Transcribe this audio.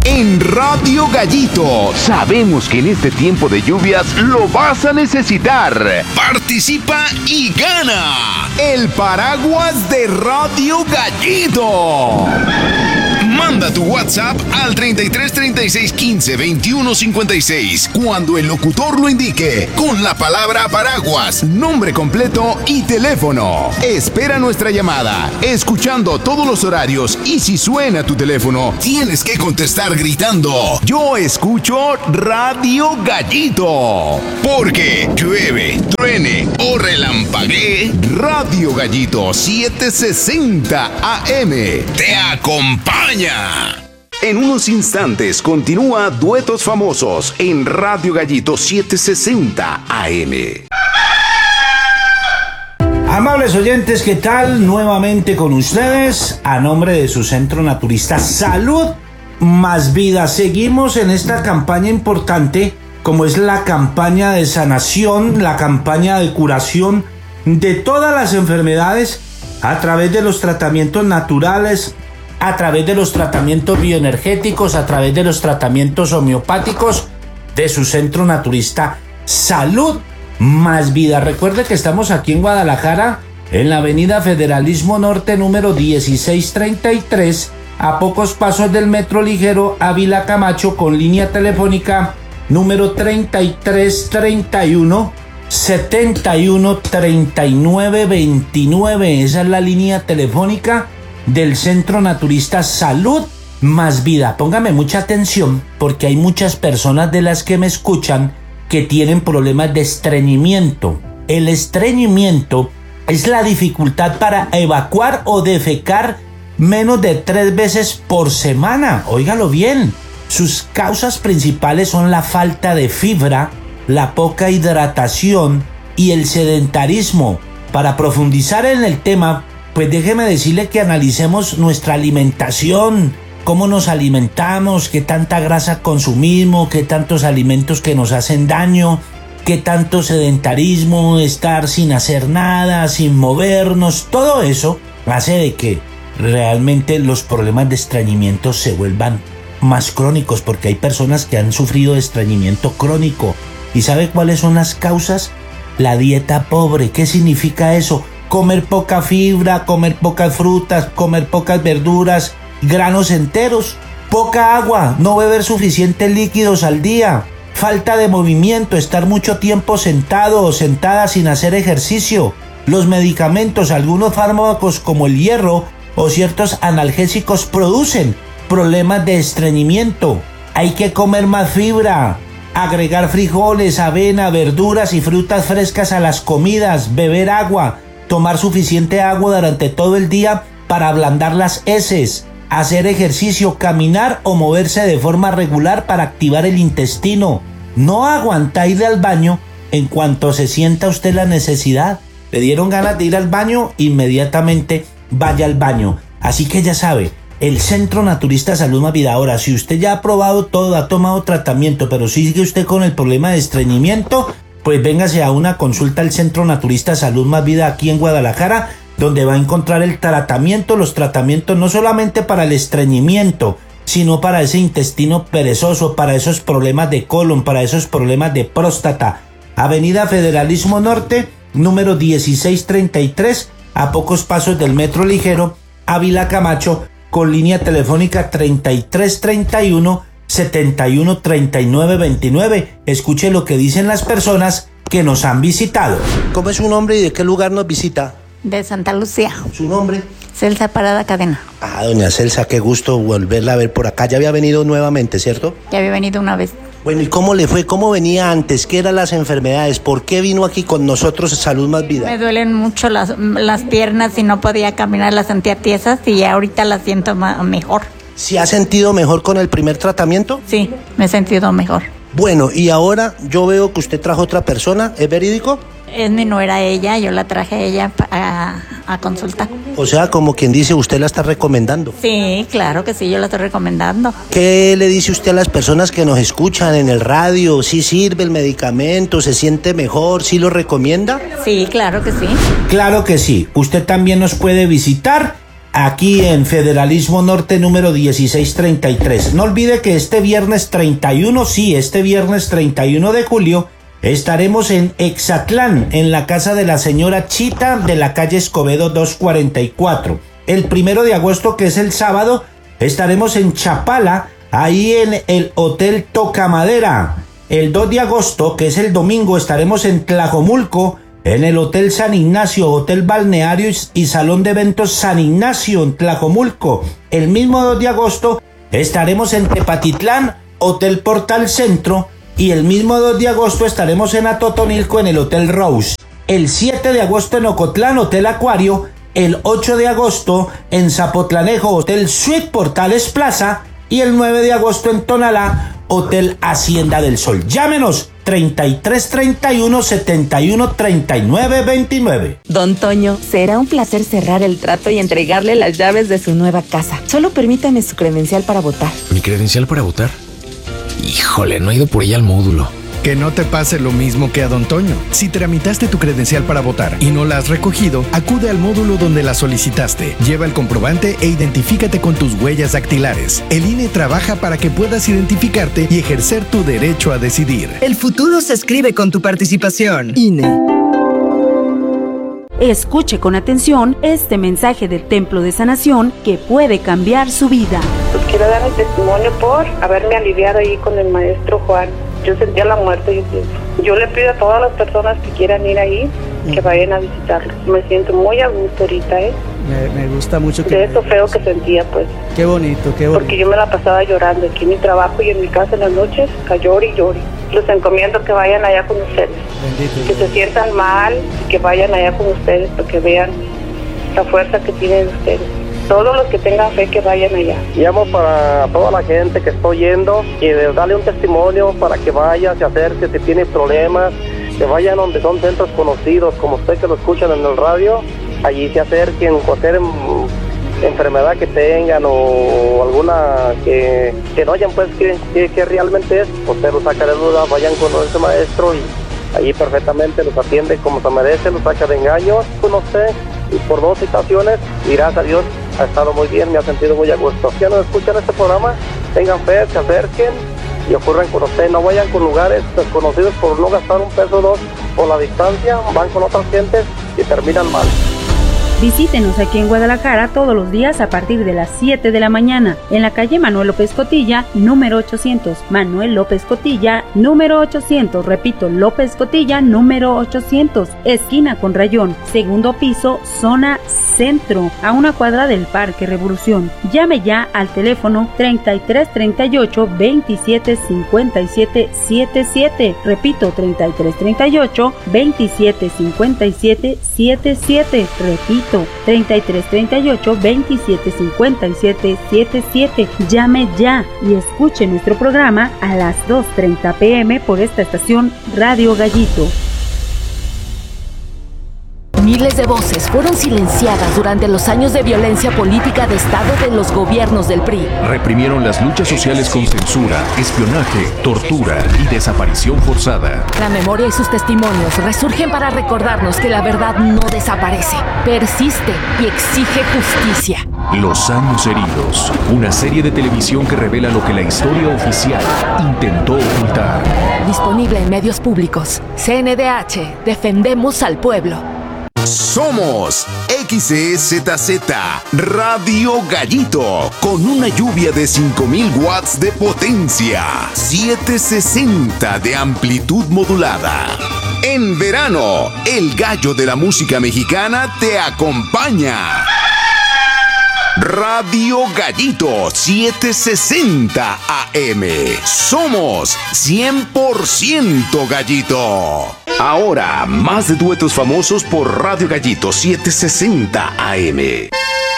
en Radio Gallito. Sabemos que en este tiempo de lluvias lo vas a necesitar. Participa y gana el paraguas de Radio Gallito. Manda tu WhatsApp al 33 36 15 21 56 cuando el locutor lo indique, con la palabra paraguas, nombre completo y teléfono. Espera nuestra llamada, escuchando todos los horarios, y si suena tu teléfono, tienes que contestar gritando: yo escucho Radio Gallito. Porque llueve, truene o relampaguee, Radio Gallito 760 AM te acompaña. En unos instantes continúa Duetos Famosos en Radio Gallito 760 AM. Amables oyentes, ¿qué tal? Nuevamente con ustedes, a nombre de su Centro Naturista Salud Más Vida. Seguimos en esta campaña importante, como es la campaña de sanación, la campaña de curación de todas las enfermedades a través de los tratamientos naturales, a través de los tratamientos bioenergéticos, a través de los tratamientos homeopáticos de su Centro Naturista Salud Más Vida. Recuerde que estamos aquí en Guadalajara, en la avenida Federalismo Norte número 1633, a pocos pasos del Metro Ligero Ávila Camacho, con línea telefónica número 3331 71 39 29. Esa es la línea telefónica del Centro Naturista Salud Más Vida. Póngame mucha atención, porque hay muchas personas de las que me escuchan que tienen problemas de estreñimiento. El estreñimiento es la dificultad para evacuar o defecar menos de 3 veces por semana. Óigalo bien. Sus causas principales son la falta de fibra, la poca hidratación y el sedentarismo. Para profundizar en el tema, pues déjeme decirle que analicemos nuestra alimentación, cómo nos alimentamos, qué tanta grasa consumimos, qué tantos alimentos que nos hacen daño, qué tanto sedentarismo, estar sin hacer nada, sin movernos. Todo eso hace de que realmente los problemas de estreñimiento se vuelvan más crónicos, porque hay personas que han sufrido de estreñimiento crónico. ¿Y sabe cuáles son las causas? La dieta pobre. ¿Qué significa eso? Comer poca fibra, comer pocas frutas, comer pocas verduras, granos enteros, poca agua, no beber suficientes líquidos al día, falta de movimiento, estar mucho tiempo sentado o sentada sin hacer ejercicio. Los medicamentos, algunos fármacos como el hierro o ciertos analgésicos producen problemas de estreñimiento. Hay que comer más fibra, agregar frijoles, avena, verduras y frutas frescas a las comidas, beber agua, tomar suficiente agua durante todo el día para ablandar las heces, hacer ejercicio, caminar o moverse de forma regular para activar el intestino. No aguanta ir al baño en cuanto se sienta usted la necesidad. Le dieron ganas de ir al baño, inmediatamente vaya al baño. Así que ya sabe, el Centro Naturista Salud Más Vida. Ahora, si usted ya ha probado todo, ha tomado tratamiento, pero sigue usted con el problema de estreñimiento, pues véngase a una consulta al Centro Naturista Salud Más Vida aquí en Guadalajara, donde va a encontrar el tratamiento, los tratamientos no solamente para el estreñimiento, sino para ese intestino perezoso, para esos problemas de colon, para esos problemas de próstata. Avenida Federalismo Norte, número 1633, a pocos pasos del Metro Ligero Ávila Camacho, con línea telefónica 3331 71 39 29. Escuche lo que dicen las personas que nos han visitado. ¿Cómo es su nombre y de qué lugar nos visita? De Santa Lucía. ¿Su nombre? Celsa Parada Cadena. Ah, doña Celsa, qué gusto volverla a ver por acá. Ya había venido nuevamente, ¿cierto? Ya había venido una vez. Bueno, ¿y cómo le fue? ¿Cómo venía antes? ¿Qué eran las enfermedades? ¿Por qué vino aquí con nosotros Salud Más Vida? Me duelen mucho las piernas y no podía caminar, las sentía tiesas y ahorita las siento mejor. ¿Se ha sentido mejor con el primer tratamiento? Sí, me he sentido mejor. Bueno, y ahora yo veo que usted trajo otra persona, ¿es verídico? Es mi nuera ella, yo la traje a ella a consulta. O sea, como quien dice, usted la está recomendando. Sí, claro que sí, yo la estoy recomendando. ¿Qué le dice usted a las personas que nos escuchan en el radio? ¿Sí sirve el medicamento? ¿Se siente mejor? ¿Sí lo recomienda? Sí, claro que sí. Claro que sí. Usted también nos puede visitar aquí en Federalismo Norte número 1633. No olvide que este viernes 31 de julio, estaremos en Exatlán, en la casa de la señora Chita de la calle Escobedo 244. El 1 de agosto, que es el sábado, estaremos en Chapala, ahí en el Hotel Tocamadera. El 2 de agosto, que es el domingo, estaremos en Tlajomulco, en el Hotel San Ignacio, Hotel Balneario y Salón de Eventos San Ignacio en Tlajomulco. El mismo 2 de agosto estaremos en Tepatitlán, Hotel Portal Centro, y el mismo 2 de agosto estaremos en Atotonilco en el Hotel Rose. El 7 de agosto en Ocotlán, Hotel Acuario. El 8 de agosto en Zapotlanejo, Hotel Suite Portales Plaza. Y el 9 de agosto en Tonalá, Hotel Hacienda del Sol. Llámenos 3331 71 39 29. Don Toño, será un placer cerrar el trato y entregarle las llaves de su nueva casa. Solo permítame su credencial para votar. ¿Mi credencial para votar? Híjole, no he ido por ella al módulo. Que no te pase lo mismo que a Don Toño. Si tramitaste tu credencial para votar y no la has recogido, acude al módulo donde la solicitaste. Lleva el comprobante e identifícate con tus huellas dactilares. El INE trabaja para que puedas identificarte y ejercer tu derecho a decidir. El futuro se escribe con tu participación. INE. Escuche con atención este mensaje del Templo de Sanación que puede cambiar su vida. Pues quiero dar el testimonio por haberme aliviado ahí con el maestro Juan. Yo sentía la muerte. Yo le pido a todas las personas que quieran ir ahí que vayan a visitarlo. Me siento muy a gusto ahorita, Me gusta mucho que... De eso feo que sentía, pues. Qué bonito. Porque yo me la pasaba llorando aquí en mi trabajo y en mi casa en las noches, a llore y llore. Los encomiendo que vayan allá con ustedes. Bendito. Que se sientan mal, que vayan allá con ustedes para que vean la fuerza que tienen ustedes. Todos los que tengan fe que vayan allá. Llamo para toda la gente que está oyendo y darle un testimonio para que vaya, se acerque si tiene problemas, que vayan donde son centros conocidos, como usted que lo escuchan en el radio, allí se acerquen, cualquier enfermedad que tengan o alguna que no hayan pues que realmente es, usted lo saca de duda, vayan con ese maestro y allí perfectamente los atiende como se merece, los saca de engaños con usted. Y por 2 citaciones, y gracias a Dios, ha estado muy bien, me ha sentido muy a gusto. Si ya no escuchan este programa, tengan fe, se acerquen y ocurran con usted. No vayan con lugares desconocidos por no gastar un peso o dos por la distancia, van con otras gentes y terminan mal. Visítenos aquí en Guadalajara todos los días a partir de las 7 de la mañana en la calle Manuel López Cotilla, número 800. Manuel López Cotilla, número 800. Repito, López Cotilla, número 800. Esquina con Rayón, segundo piso, zona centro, a una cuadra del Parque Revolución. Llame ya al teléfono 3338 27 57 77. Repito, 3338 27 57 77. Repito, 3338 27 57 77. Llame ya y escuche nuestro programa a las 2:30 p.m. por esta estación Radio Gallito. Miles de voces fueron silenciadas durante los años de violencia política de Estado de los gobiernos del PRI. Reprimieron las luchas sociales con censura, espionaje, tortura y desaparición forzada. La memoria y sus testimonios resurgen para recordarnos que la verdad no desaparece, persiste y exige justicia. Los años heridos, una serie de televisión que revela lo que la historia oficial intentó ocultar. Disponible en medios públicos. CNDH, defendemos al pueblo. Somos XEZZ Radio Gallito, con una lluvia de 5000 watts de potencia, 760 de amplitud modulada. En verano, el gallo de la música mexicana te acompaña. Radio Gallito 760 AM. Somos 100% Gallito. Ahora, más de duetos famosos por Radio Gallito 760 AM.